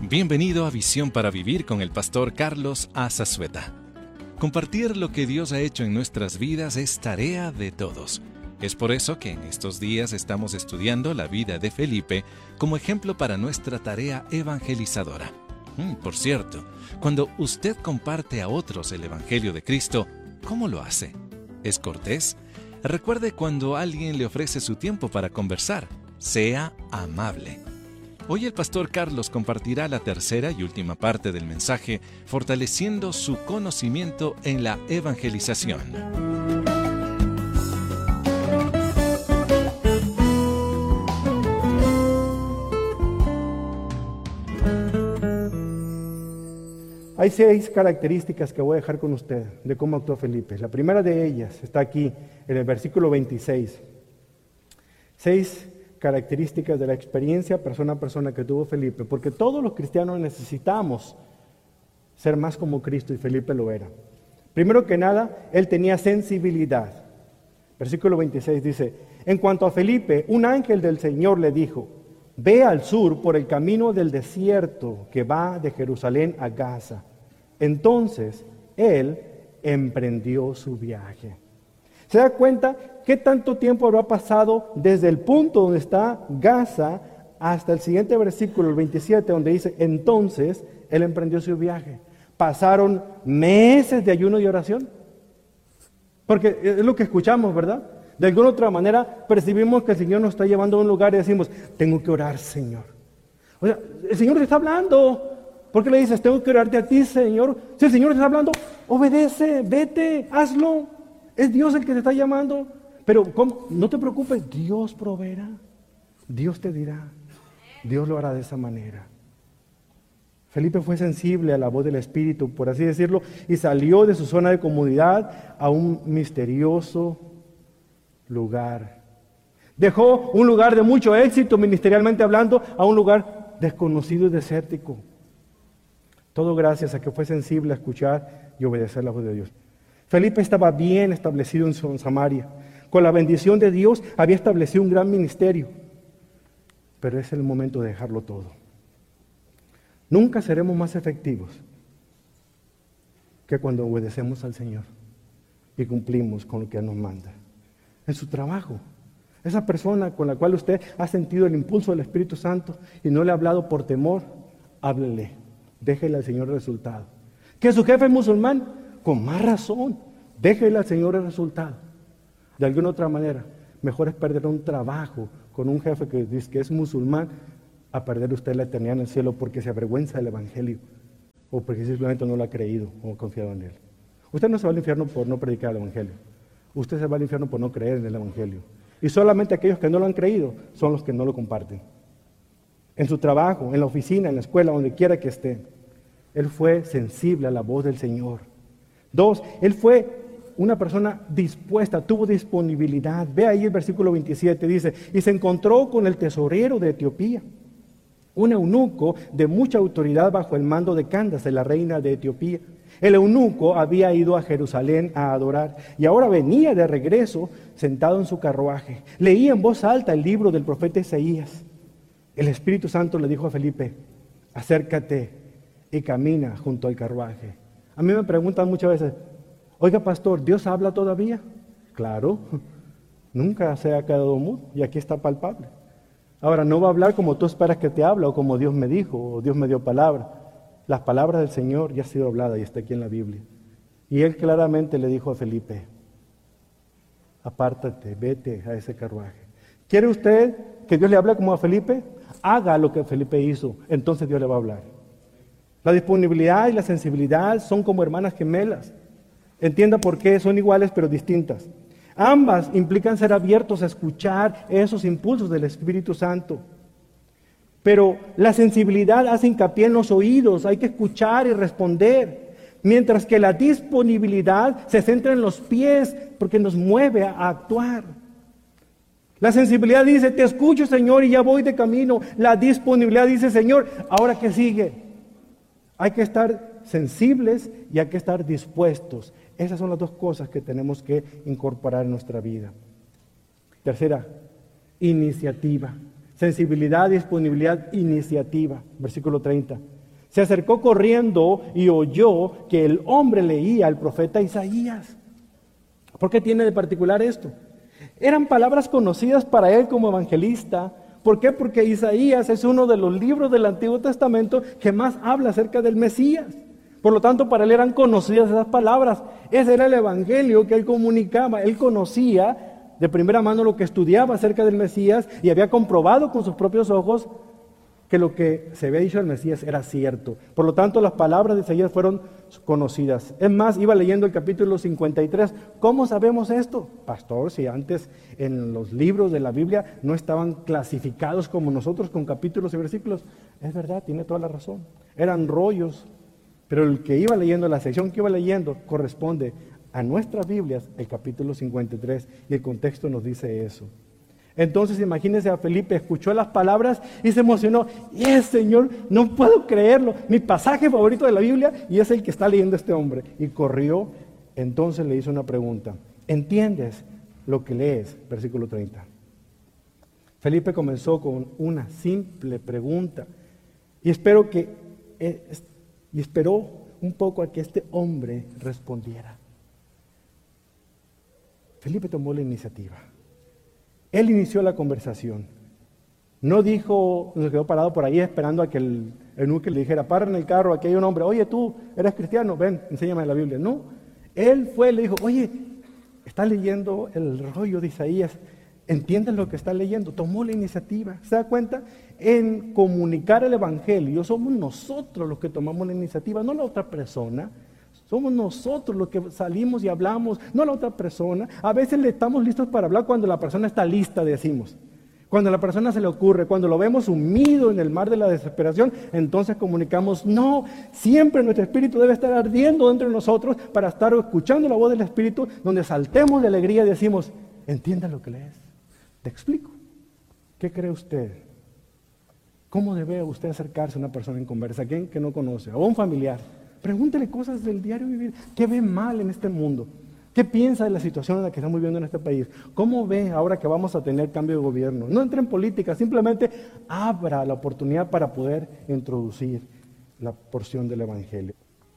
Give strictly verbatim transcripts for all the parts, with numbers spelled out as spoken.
Bienvenido a Visión para Vivir con el pastor Carlos Azazueta. Compartir lo que Dios ha hecho en nuestras vidas es tarea de todos. Es por eso que en estos días estamos estudiando la vida de Felipe como ejemplo para nuestra tarea evangelizadora. Mm, por cierto, cuando usted comparte a otros el Evangelio de Cristo, ¿cómo lo hace? ¿Es cortés? Recuerde cuando alguien le ofrece su tiempo para conversar. Sea amable. Hoy el pastor Carlos compartirá la tercera y última parte del mensaje, fortaleciendo su conocimiento en la evangelización. Hay seis características que voy a dejar con usted de cómo actuó Felipe. La primera de ellas está aquí en el versículo veintiséis. Seis características de la experiencia persona a persona que tuvo Felipe, porque todos los cristianos necesitamos ser más como Cristo y Felipe lo era. Primero que nada, él tenía sensibilidad. Versículo veintiséis dice: en cuanto a Felipe, un ángel del Señor le dijo: ve al sur por el camino del desierto que va de Jerusalén a Gaza. Entonces él emprendió su viaje. ¿Se da cuenta qué tanto tiempo habrá pasado desde el punto donde está Gaza hasta el siguiente versículo, el veintisiete, donde dice: entonces él emprendió su viaje? Pasaron meses de ayuno y oración. Porque es lo que escuchamos, ¿verdad? De alguna otra manera percibimos que el Señor nos está llevando a un lugar y decimos: tengo que orar, Señor. O sea, el Señor te está hablando. ¿Por qué le dices: tengo que orarte a ti, Señor? Si el Señor te está hablando, obedece, vete, hazlo. Es Dios el que te está llamando. Pero ¿cómo? No te preocupes, Dios proveerá. Dios te dirá. Dios lo hará de esa manera. Felipe fue sensible a la voz del Espíritu, por así decirlo, y salió de su zona de comodidad a un misterioso lugar. Dejó un lugar de mucho éxito ministerialmente hablando a un lugar desconocido y desértico. Todo gracias a que fue sensible a escuchar y obedecer la voz de Dios. Felipe estaba bien establecido en Samaria. Con la bendición de Dios había establecido un gran ministerio. Pero es el momento de dejarlo todo. Nunca seremos más efectivos que cuando obedecemos al Señor y cumplimos con lo que Él nos manda. En su trabajo, esa persona con la cual usted ha sentido el impulso del Espíritu Santo y no le ha hablado por temor, háblele, déjele al Señor el resultado. ¿Que su jefe es musulmán? Con más razón, déjele al Señor el resultado. De alguna otra manera, mejor es perder un trabajo con un jefe que dice que es musulmán a perder usted la eternidad en el cielo porque se avergüenza del Evangelio o porque simplemente no lo ha creído o ha confiado en él. Usted no se va al infierno por no predicar el Evangelio. Usted se va al infierno por no creer en el Evangelio. Y solamente aquellos que no lo han creído son los que no lo comparten. En su trabajo, en la oficina, en la escuela, donde quiera que esté, él fue sensible a la voz del Señor. Dos, él fue una persona dispuesta, tuvo disponibilidad. Ve ahí el versículo veintisiete, dice: y se encontró con el tesorero de Etiopía, un eunuco de mucha autoridad bajo el mando de Candace, la reina de Etiopía. El eunuco había ido a Jerusalén a adorar y ahora venía de regreso sentado en su carruaje. Leía en voz alta el libro del profeta Isaías. El Espíritu Santo le dijo a Felipe: acércate y camina junto al carruaje. A mí me preguntan muchas veces: oiga, pastor, ¿Dios habla todavía? Claro, nunca se ha quedado mudo y aquí está palpable. Ahora, no va a hablar como tú esperas que te hable o como Dios me dijo o Dios me dio palabra. Las palabras del Señor ya han sido habladas y está aquí en la Biblia. Y Él claramente le dijo a Felipe: apártate, vete a ese carruaje. ¿Quiere usted que Dios le hable como a Felipe? Haga lo que Felipe hizo, entonces Dios le va a hablar. La disponibilidad y la sensibilidad son como hermanas gemelas. Entienda por qué son iguales pero distintas. Ambas implican ser abiertos a escuchar esos impulsos del Espíritu Santo. Pero la sensibilidad hace hincapié en los oídos, hay que escuchar y responder. Mientras que la disponibilidad se centra en los pies porque nos mueve a actuar. La sensibilidad dice: te escucho, Señor, y ya voy de camino. La disponibilidad dice: Señor, ¿ahora qué sigue? Hay que estar sensibles y hay que estar dispuestos. Esas son las dos cosas que tenemos que incorporar en nuestra vida. Tercera, iniciativa. Sensibilidad, disponibilidad, iniciativa. Versículo treinta. Se acercó corriendo y oyó que el hombre leía al profeta Isaías. ¿Por qué tiene de particular esto? Eran palabras conocidas para él como evangelista. ¿Por qué? Porque Isaías es uno de los libros del Antiguo Testamento que más habla acerca del Mesías. Por lo tanto, para él eran conocidas esas palabras. Ese era el evangelio que él comunicaba. Él conocía de primera mano lo que estudiaba acerca del Mesías y había comprobado con sus propios ojos que lo que se había dicho del Mesías era cierto. Por lo tanto, las palabras de Isaías fueron conocidas. Es más, iba leyendo el capítulo cincuenta y tres. ¿Cómo sabemos esto? Pastor, si antes en los libros de la Biblia no estaban clasificados como nosotros con capítulos y versículos. Es verdad, tiene toda la razón. Eran rollos. Pero el que iba leyendo, la sección que iba leyendo, corresponde a nuestras Biblias, el capítulo cincuenta y tres, y el contexto nos dice eso. Entonces imagínense a Felipe, escuchó las palabras y se emocionó. ¡Yes, Señor! No puedo creerlo. Mi pasaje favorito de la Biblia y es el que está leyendo este hombre. Y corrió, entonces le hizo una pregunta. ¿Entiendes lo que lees? Versículo treinta. Felipe comenzó con una simple pregunta y espero que y esperó un poco a que este hombre respondiera. Felipe tomó la iniciativa. Él inició la conversación. No dijo, se quedó parado por ahí esperando a que el eunuco le dijera, para en el carro, aquí hay un hombre, oye tú, eres cristiano, ven, enséñame la Biblia. No, él fue, le dijo, oye, está leyendo el rollo de Isaías, ¿entiendes lo que está leyendo? Tomó la iniciativa, ¿se da cuenta? En comunicar el evangelio somos nosotros los que tomamos la iniciativa, no la otra persona. Somos nosotros los que salimos y hablamos, no la otra persona. A veces le estamos listos para hablar cuando la persona está lista, decimos. Cuando a la persona se le ocurre, cuando lo vemos sumido en el mar de la desesperación, entonces comunicamos. No, siempre nuestro espíritu debe estar ardiendo dentro de nosotros para estar escuchando la voz del Espíritu, donde saltemos de alegría y decimos, entienda lo que lees. Te explico. ¿Qué cree usted? ¿Cómo debe usted acercarse a una persona en conversa, a alguien que no conoce, o a un familiar? Pregúntele cosas del diario vivir. ¿Qué ve mal en este mundo? ¿Qué piensa de la situación en la que estamos viviendo en este país? ¿Cómo ve ahora que vamos a tener cambio de gobierno? No entre en política, simplemente abra la oportunidad para poder introducir la porción del Evangelio.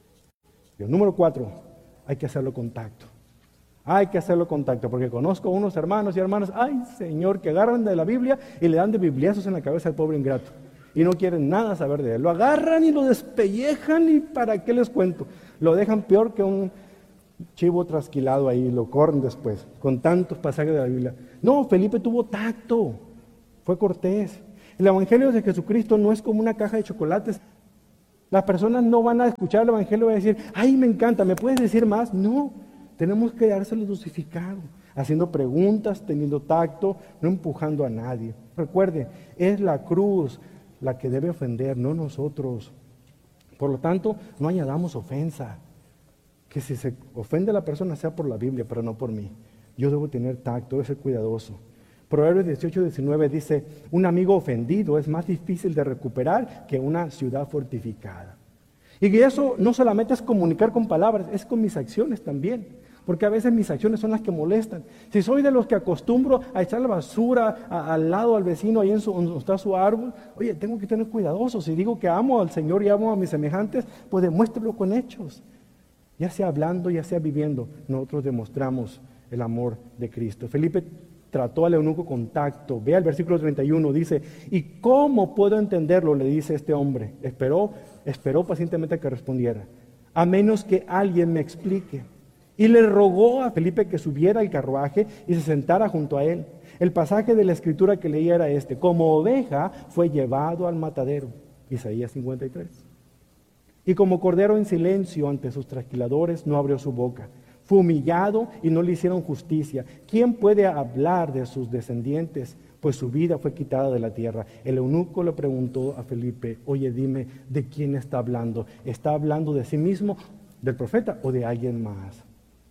Número cuatro, hay que hacerlo contacto. Hay que hacerlo contacto, porque conozco unos hermanos y hermanas, ay Señor, que agarran de la Biblia y le dan de bibliazos en la cabeza al pobre ingrato. Y no quieren nada saber de él. Lo agarran y lo despellejan y ¿para qué les cuento? Lo dejan peor que un chivo trasquilado ahí, lo corren después, con tantos pasajes de la Biblia. No, Felipe tuvo tacto, fue cortés. El Evangelio de Jesucristo no es como una caja de chocolates. Las personas no van a escuchar el Evangelio y van a decir, ay, me encanta, ¿me puedes decir más? No, tenemos que dárselo dosificado, haciendo preguntas, teniendo tacto, no empujando a nadie. Recuerde, es la cruz la que debe ofender, no nosotros. Por lo tanto, no añadamos ofensa. Que si se ofende a la persona sea por la Biblia, pero no por mí. Yo debo tener tacto, debo ser cuidadoso. Proverbios dieciocho, diecinueve dice, un amigo ofendido es más difícil de recuperar que una ciudad fortificada. Y eso no solamente es comunicar con palabras, es con mis acciones también. Porque a veces mis acciones son las que molestan. Si soy de los que acostumbro a echar la basura a, al lado al vecino, ahí en su, donde está su árbol, oye, tengo que tener cuidadoso. Si digo que amo al Señor y amo a mis semejantes, pues demuéstralo con hechos. Ya sea hablando, ya sea viviendo, nosotros demostramos el amor de Cristo. Felipe trató al eunuco con tacto. Vea el versículo treinta y uno, dice, ¿y cómo puedo entenderlo? Le dice este hombre. Esperó, esperó pacientemente a que respondiera. A menos que alguien me explique. Y le rogó a Felipe que subiera al carruaje y se sentara junto a él. El pasaje de la escritura que leía era este: como oveja fue llevado al matadero. Isaías cincuenta y tres. Y como cordero en silencio ante sus trasquiladores, no abrió su boca. Fue humillado y no le hicieron justicia. ¿Quién puede hablar de sus descendientes? Pues su vida fue quitada de la tierra. El eunuco le preguntó a Felipe, oye, dime, ¿de quién está hablando? ¿Está hablando de sí mismo, del profeta, o de alguien más?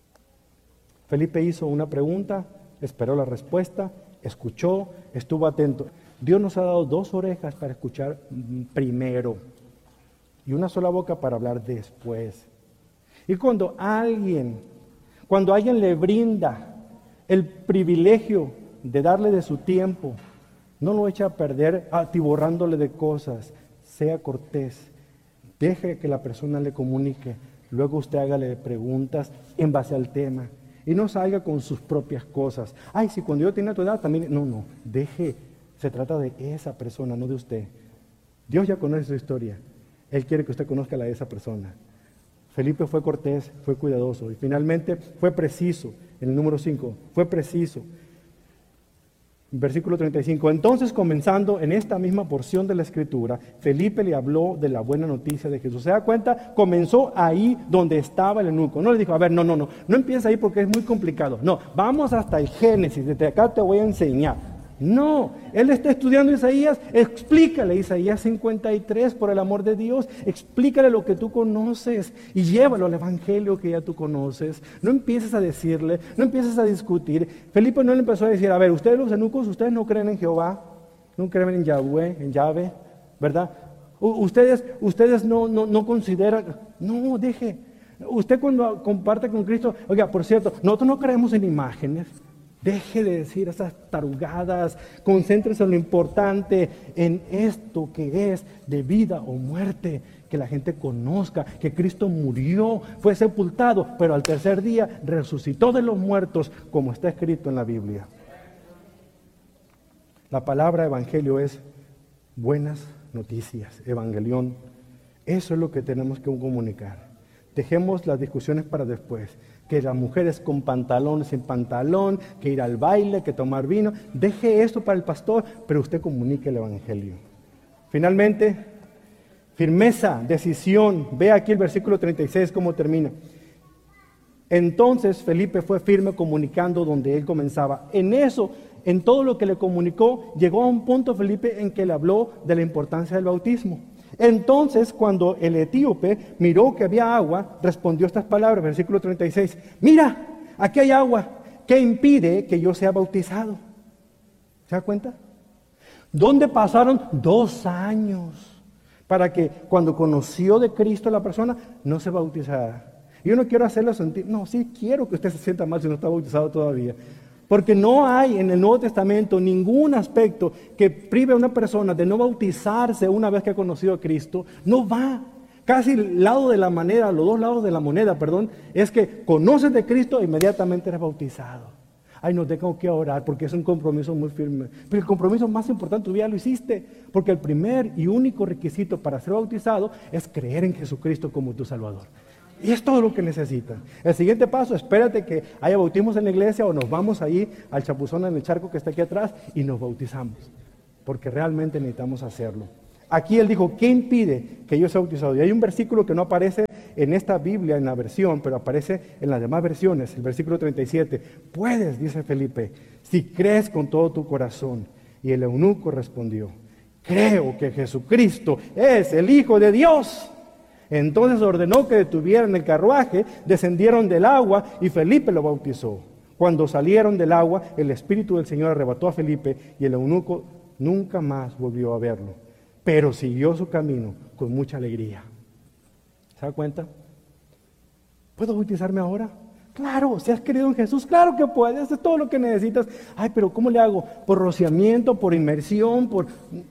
Felipe hizo una pregunta, esperó la respuesta, escuchó, estuvo atento. Dios nos ha dado dos orejas para escuchar primero y una sola boca para hablar después. Y cuando alguien, cuando alguien le brinda el privilegio de darle de su tiempo, no lo echa a perder atiborrándole de cosas, sea cortés. Deje que la persona le comunique. Luego usted hágale preguntas en base al tema. Y no salga con sus propias cosas. Ay, si cuando yo tenía tu edad también... No, no, deje. Se trata de esa persona, no de usted. Dios ya conoce su historia. Él quiere que usted conozca la de esa persona. Felipe fue cortés, fue cuidadoso y finalmente fue preciso. En el número cinco, fue preciso. Versículo treinta y cinco. Entonces, comenzando en esta misma porción de la Escritura, Felipe le habló de la buena noticia de Jesús. ¿Se da cuenta? Comenzó ahí donde estaba el eunuco. No le dijo, a ver, no, no, no, no empieza ahí porque es muy complicado. No, vamos hasta el Génesis, desde acá te voy a enseñar. No, él está estudiando Isaías, explícale Isaías cincuenta y tres, por el amor de Dios, explícale lo que tú conoces y llévalo al evangelio que ya tú conoces. No empieces a decirle, no empieces a discutir. Felipe no le empezó a decir, a ver, ustedes los eunucos, ustedes no creen en Jehová, no creen en Yahweh, en Yahvé, ¿verdad? U- ustedes, ustedes no, no, no consideran, no, deje. Usted cuando comparte con Cristo, oiga, por cierto, nosotros no creemos en imágenes. Deje de decir esas tarugadas, concéntrese en lo importante, en esto que es de vida o muerte, que la gente conozca, que Cristo murió, fue sepultado, pero al tercer día resucitó de los muertos, como está escrito en la Biblia. La palabra evangelio es buenas noticias, evangelión. Eso es lo que tenemos que comunicar. Dejemos las discusiones para después. Que las mujeres con pantalón, sin pantalón, que ir al baile, que tomar vino. Deje esto para el pastor, pero usted comunique el evangelio. Finalmente, firmeza, decisión. Ve aquí el versículo treinta y seis cómo termina. Entonces Felipe fue firme comunicando donde él comenzaba. En eso, en todo lo que le comunicó, llegó a un punto Felipe en que le habló de la importancia del bautismo. Entonces, cuando el etíope miró que había agua, respondió estas palabras, versículo treinta y seis. Mira, aquí hay agua, ¿qué impide que yo sea bautizado? ¿Se da cuenta? ¿Dónde pasaron dos años para que cuando conoció de Cristo la persona no se bautizara? Yo no quiero hacerlo sentir, no, sí quiero que usted se sienta mal si no está bautizado todavía. Porque no hay en el Nuevo Testamento ningún aspecto que prive a una persona de no bautizarse una vez que ha conocido a Cristo. No va. Casi el lado de la moneda, los dos lados de la moneda, perdón, es que conoces de Cristo e inmediatamente eres bautizado. Ay, no tengo que orar porque es un compromiso muy firme. Pero el compromiso más importante tú ya lo hiciste. Porque el primer y único requisito para ser bautizado es creer en Jesucristo como tu Salvador. Y es todo lo que necesitan. El siguiente paso, espérate que haya bautismos en la iglesia o nos vamos ahí al chapuzón en el charco que está aquí atrás y nos bautizamos. Porque realmente necesitamos hacerlo. Aquí él dijo, ¿qué impide que yo sea bautizado? Y hay un versículo que no aparece en esta Biblia, en la versión, pero aparece en las demás versiones, el versículo treinta y siete. Puedes, dice Felipe, si crees con todo tu corazón. Y el eunuco respondió, creo que Jesucristo es el Hijo de Dios. Entonces ordenó que detuvieran el carruaje, descendieron del agua y Felipe lo bautizó. Cuando salieron del agua, el Espíritu del Señor arrebató a Felipe y el eunuco nunca más volvió a verlo, pero siguió su camino con mucha alegría. ¿Se da cuenta? ¿Puedo bautizarme ahora? Claro, si has creído en Jesús, claro que puedes, es todo lo que necesitas. Ay, pero ¿cómo le hago? ¿Por rociamiento, por inmersión, por...?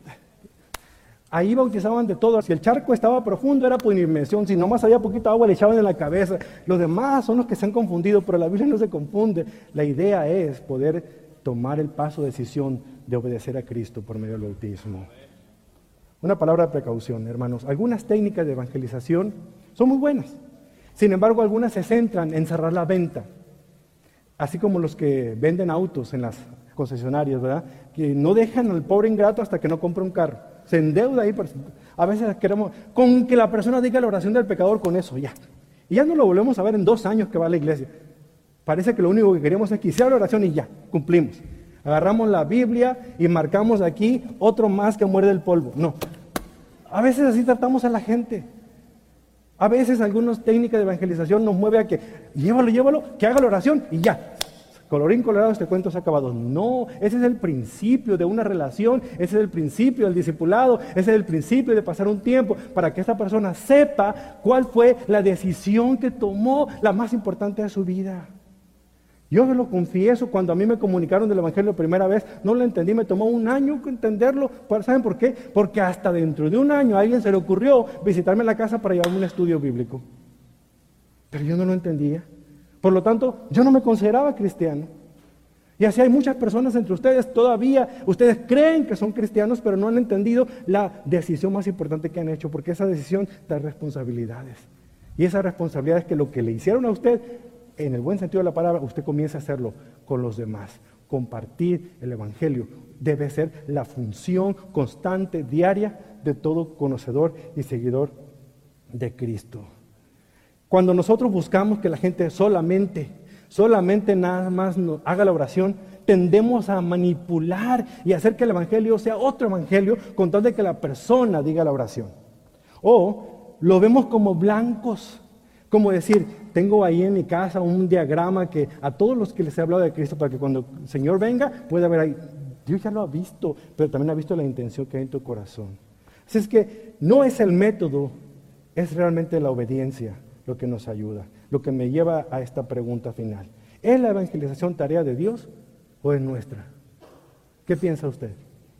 Ahí bautizaban de todo. Si el charco estaba profundo era por inmersión. Si nomás había poquita agua le echaban en la cabeza. Los demás son los que se han confundido, pero la Biblia no se confunde. La idea es poder tomar el paso de decisión de obedecer a Cristo por medio del bautismo. Una palabra de precaución, hermanos. Algunas técnicas de evangelización son muy buenas. Sin embargo, algunas se centran en cerrar la venta. Así como los que venden autos en las concesionarias, ¿verdad? Que no dejan al pobre ingrato hasta que no compre un carro. Se endeuda ahí, a veces queremos, con que la persona diga la oración del pecador, con eso, ya. Y ya no lo volvemos a ver en dos años que va a la iglesia. Parece que lo único que queremos es que sea la oración y ya, cumplimos. Agarramos la Biblia y marcamos aquí otro más que muerde el polvo. No. A veces así tratamos a la gente. A veces algunas técnicas de evangelización nos mueve a que, llévalo, llévalo, que haga la oración y ya. Colorín colorado, este cuento se ha acabado. No, ese es el principio de una relación, ese es el principio del discipulado, ese es el principio de pasar un tiempo para que esta persona sepa cuál fue la decisión que tomó, la más importante de su vida. Yo se lo confieso, cuando a mí me comunicaron del Evangelio la primera vez, no lo entendí, me tomó un año entenderlo. ¿Saben por qué? Porque hasta dentro de un año a alguien se le ocurrió visitarme en la casa para llevarme un estudio bíblico. Pero yo no lo entendía. Por lo tanto, yo no me consideraba cristiano. Y así hay muchas personas entre ustedes todavía, ustedes creen que son cristianos, pero no han entendido la decisión más importante que han hecho, porque esa decisión da responsabilidades. Y esa responsabilidad es que lo que le hicieron a usted, en el buen sentido de la palabra, usted comienza a hacerlo con los demás. Compartir el Evangelio debe ser la función constante, diaria, de todo conocedor y seguidor de Cristo. Cuando nosotros buscamos que la gente solamente, solamente nada más nos haga la oración, tendemos a manipular y hacer que el Evangelio sea otro Evangelio con tal de que la persona diga la oración. O lo vemos como blancos. Como decir, tengo ahí en mi casa un diagrama que a todos los que les he hablado de Cristo, para que cuando el Señor venga, pueda ver ahí, Dios ya lo ha visto, pero también ha visto la intención que hay en tu corazón. Así es que no es el método, es realmente la obediencia lo que nos ayuda, lo que me lleva a esta pregunta final. ¿Es la evangelización tarea de Dios o es nuestra? ¿Qué piensa usted?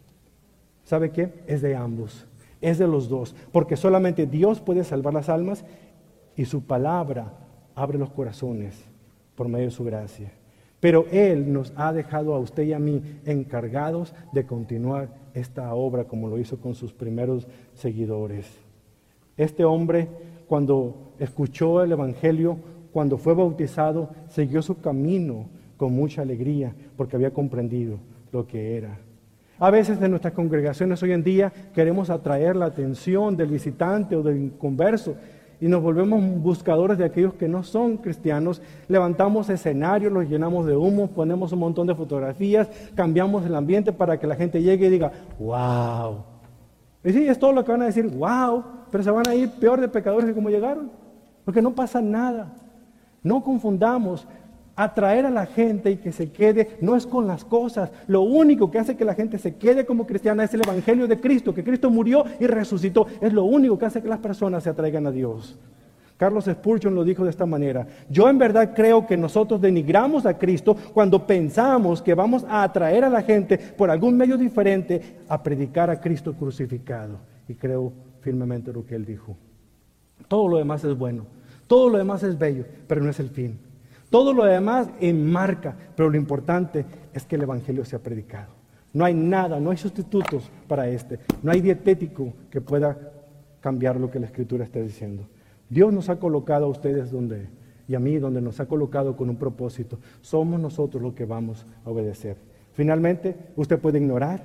¿Sabe qué? Es de ambos, es de los dos, porque solamente Dios puede salvar las almas y su palabra abre los corazones por medio de su gracia. Pero Él nos ha dejado a usted y a mí encargados de continuar esta obra como lo hizo con sus primeros seguidores. Este hombre, cuando escuchó el Evangelio, cuando fue bautizado, siguió su camino con mucha alegría porque había comprendido lo que era. A veces en nuestras congregaciones hoy en día queremos atraer la atención del visitante o del inconverso, y nos volvemos buscadores de aquellos que no son cristianos. Levantamos escenarios, los llenamos de humo, ponemos un montón de fotografías, cambiamos el ambiente para que la gente llegue y diga, wow. Y sí, es todo lo que van a decir, wow, pero se van a ir peor de pecadores que como llegaron, porque no pasa nada. No confundamos. Atraer a la gente y que se quede no es con las cosas. Lo único que hace que la gente se quede como cristiana es el Evangelio de Cristo, que Cristo murió y resucitó. Es lo único que hace que las personas se atraigan a Dios. Carlos Spurgeon lo dijo de esta manera: yo en verdad creo que nosotros denigramos a Cristo cuando pensamos que vamos a atraer a la gente por algún medio diferente a predicar a Cristo crucificado. Y creo firmemente lo que él dijo. Todo lo demás es bueno, todo lo demás es bello, pero no es el fin. Todo lo demás enmarca, pero lo importante es que el Evangelio sea predicado. No hay nada, no hay sustitutos para este. No hay dietético que pueda cambiar lo que la Escritura está diciendo. Dios nos ha colocado a ustedes donde, y a mí donde nos ha colocado con un propósito. Somos nosotros los que vamos a obedecer. Finalmente, usted puede ignorar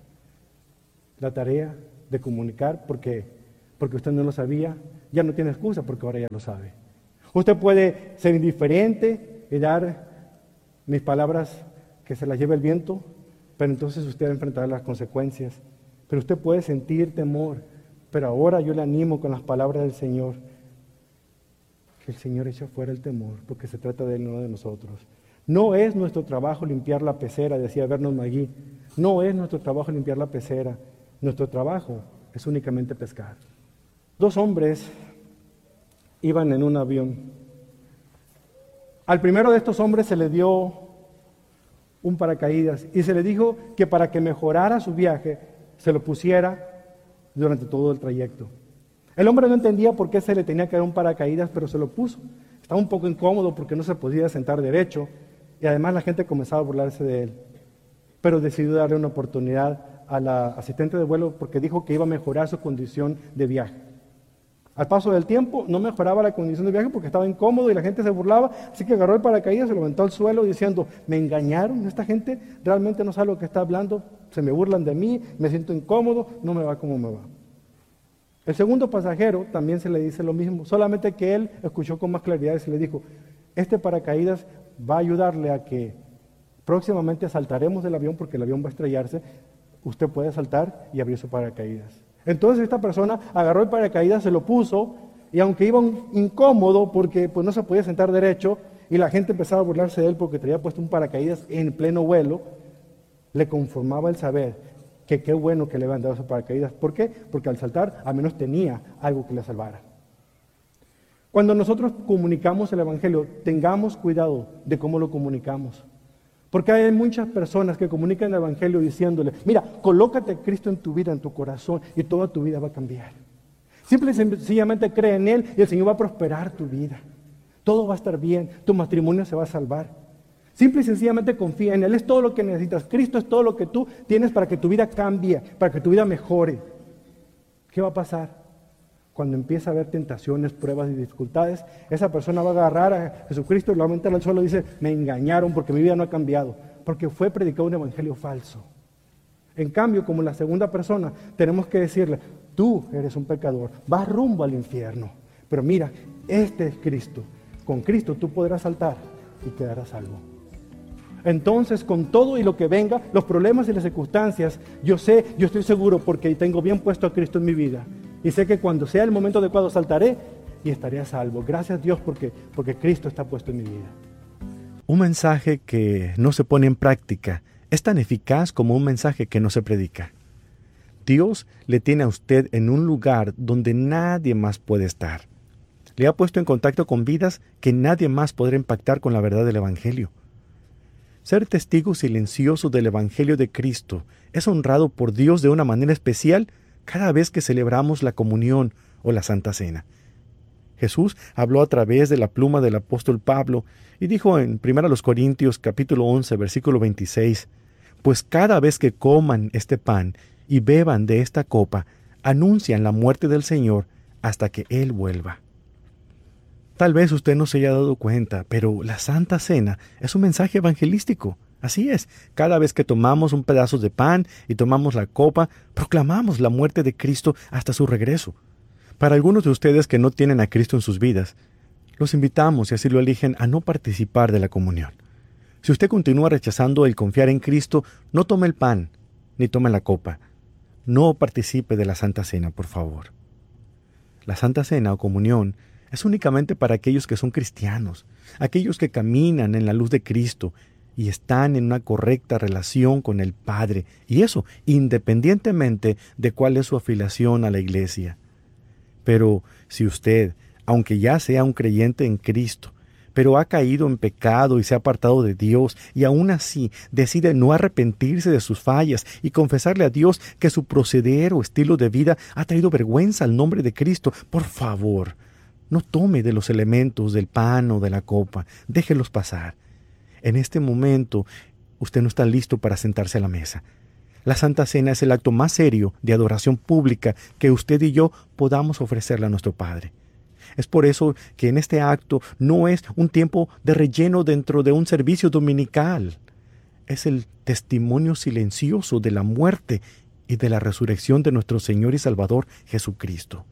la tarea de comunicar porque, porque usted no lo sabía. Ya no tiene excusa porque ahora ya lo sabe. Usted puede ser indiferente y dar mis palabras que se las lleve el viento, pero entonces usted va a enfrentar las consecuencias. Pero usted puede sentir temor, pero ahora yo le animo con las palabras del Señor, que el Señor eche fuera el temor, porque se trata de Él, no de nosotros. No es nuestro trabajo limpiar la pecera, decía Vernon McGee. No es nuestro trabajo limpiar la pecera. Nuestro trabajo es únicamente pescar. Dos hombres iban en un avión. Al primero de estos hombres se le dio un paracaídas y se le dijo que para que mejorara su viaje se lo pusiera durante todo el trayecto. El hombre no entendía por qué se le tenía que dar un paracaídas, pero se lo puso. Estaba un poco incómodo porque no se podía sentar derecho y además la gente comenzaba a burlarse de él. Pero decidió darle una oportunidad a la asistente de vuelo porque dijo que iba a mejorar su condición de viaje. Al paso del tiempo no mejoraba la condición de viaje porque estaba incómodo y la gente se burlaba, así que agarró el paracaídas, se lo aventó al suelo diciendo, me engañaron, esta gente realmente no sabe lo que está hablando, se me burlan de mí, me siento incómodo, no me va como me va. El segundo pasajero también se le dice lo mismo, solamente que él escuchó con más claridad y se le dijo, este paracaídas va a ayudarle a que próximamente saltaremos del avión porque el avión va a estrellarse, usted puede saltar y abrir su paracaídas. Entonces esta persona agarró el paracaídas, se lo puso y aunque iba un incómodo porque pues, no se podía sentar derecho y la gente empezaba a burlarse de él porque traía puesto un paracaídas en pleno vuelo, le conformaba el saber que qué bueno que le habían dado ese paracaídas. ¿Por qué? Porque al saltar al menos tenía algo que le salvara. Cuando nosotros comunicamos el Evangelio, tengamos cuidado de cómo lo comunicamos. Porque hay muchas personas que comunican el Evangelio diciéndole, mira, colócate a Cristo en tu vida, en tu corazón, y toda tu vida va a cambiar. Simple y sencillamente cree en Él y el Señor va a prosperar tu vida. Todo va a estar bien, tu matrimonio se va a salvar. Simple y sencillamente confía en Él, es todo lo que necesitas. Cristo es todo lo que tú tienes para que tu vida cambie, para que tu vida mejore. ¿Qué va a pasar? Cuando empieza a haber tentaciones, pruebas y dificultades, esa persona va a agarrar a Jesucristo y lo va a aventar al suelo y dice, me engañaron porque mi vida no ha cambiado, porque fue predicado un evangelio falso. En cambio, como la segunda persona, tenemos que decirle, tú eres un pecador, vas rumbo al infierno, pero mira, este es Cristo. Con Cristo tú podrás saltar y quedarás salvo. Entonces, con todo y lo que venga, los problemas y las circunstancias, yo sé, yo estoy seguro porque tengo bien puesto a Cristo en mi vida. Y sé que cuando sea el momento adecuado saltaré y estaré a salvo. Gracias a Dios porque, porque Cristo está puesto en mi vida. Un mensaje que no se pone en práctica es tan eficaz como un mensaje que no se predica. Dios le tiene a usted en un lugar donde nadie más puede estar. Le ha puesto en contacto con vidas que nadie más podrá impactar con la verdad del Evangelio. Ser testigo silencioso del Evangelio de Cristo es honrado por Dios de una manera especial cada vez que celebramos la comunión o la Santa Cena. Jesús habló a través de la pluma del apóstol Pablo y dijo en primera Corintios capítulo once, versículo veintiséis, «Pues cada vez que coman este pan y beban de esta copa, anuncian la muerte del Señor hasta que Él vuelva». Tal vez usted no se haya dado cuenta, pero la Santa Cena es un mensaje evangelístico. Así es, cada vez que tomamos un pedazo de pan y tomamos la copa, proclamamos la muerte de Cristo hasta su regreso. Para algunos de ustedes que no tienen a Cristo en sus vidas, los invitamos, si así lo eligen, a no participar de la comunión. Si usted continúa rechazando el confiar en Cristo, no tome el pan, ni tome la copa. No participe de la Santa Cena, por favor. La Santa Cena o comunión es únicamente para aquellos que son cristianos, aquellos que caminan en la luz de Cristo y están en una correcta relación con el Padre, y eso independientemente de cuál es su afiliación a la iglesia. Pero si usted, aunque ya sea un creyente en Cristo, pero ha caído en pecado y se ha apartado de Dios, y aún así decide no arrepentirse de sus fallas y confesarle a Dios que su proceder o estilo de vida ha traído vergüenza al nombre de Cristo, por favor, no tome de los elementos del pan o de la copa, déjelos pasar. En este momento, usted no está listo para sentarse a la mesa. La Santa Cena es el acto más serio de adoración pública que usted y yo podamos ofrecerle a nuestro Padre. Es por eso que en este acto no es un tiempo de relleno dentro de un servicio dominical. Es el testimonio silencioso de la muerte y de la resurrección de nuestro Señor y Salvador Jesucristo.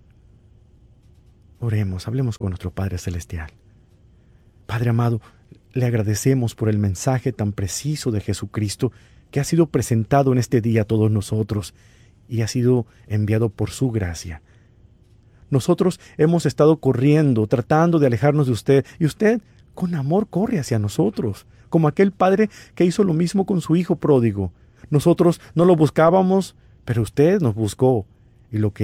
Oremos, hablemos con nuestro Padre Celestial. Padre amado, le agradecemos por el mensaje tan preciso de Jesucristo que ha sido presentado en este día a todos nosotros y ha sido enviado por su gracia. Nosotros hemos estado corriendo, tratando de alejarnos de usted, y usted con amor corre hacia nosotros, como aquel padre que hizo lo mismo con su hijo pródigo. Nosotros no lo buscábamos, pero usted nos buscó, y lo que